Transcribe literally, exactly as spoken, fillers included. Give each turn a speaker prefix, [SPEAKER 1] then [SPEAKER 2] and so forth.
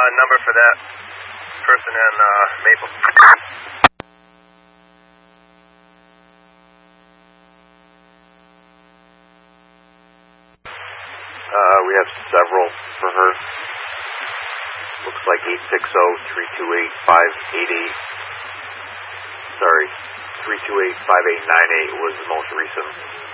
[SPEAKER 1] number for that person in uh, Maple.
[SPEAKER 2] Uh, we have several for her. Looks like eight six zero, three two eight, five eight eight. Sorry, three two eight, five eight nine eight was the most recent.